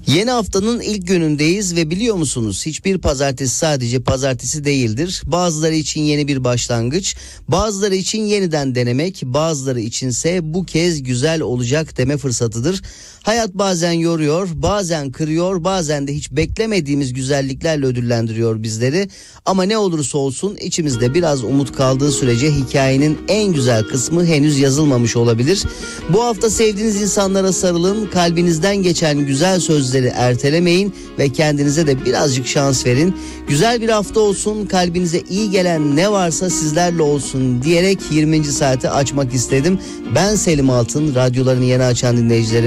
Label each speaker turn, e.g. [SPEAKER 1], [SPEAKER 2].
[SPEAKER 1] Yeni haftanın ilk günündeyiz ve biliyor musunuz, hiçbir pazartesi sadece pazartesi değildir. Bazıları için yeni bir başlangıç, bazıları için yeniden denemek, bazıları içinse bu kez güzel olacak deme fırsatıdır. Hayat bazen yoruyor, bazen kırıyor, bazen de hiç beklemediğimiz güzelliklerle ödüllendiriyor bizleri. Ama ne olursa olsun içimizde biraz umut kaldığı sürece hikayenin en güzel kısmı henüz yazılmamış olabilir. Bu hafta sevdiğiniz insanlara sarılın, kalbinizden geçen güzel sözleri ertelemeyin ve kendinize de birazcık şans verin. Güzel bir hafta olsun, kalbinize iyi gelen ne varsa sizlerle olsun diyerek 20. saati açmak istedim. Ben Selim Altın, radyolarını yeni açan dinleyicilerim.